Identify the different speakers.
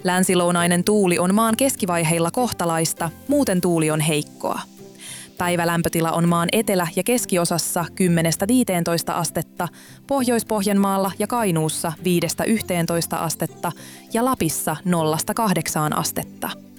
Speaker 1: Länsilounainen tuuli on maan keskivaiheilla kohtalaista, muuten tuuli on heikkoa. Päivälämpötila on maan etelä- ja keskiosassa 10–15 astetta, Pohjois-Pohjanmaalla ja Kainuussa 5–11 astetta ja Lapissa 0–8 astetta.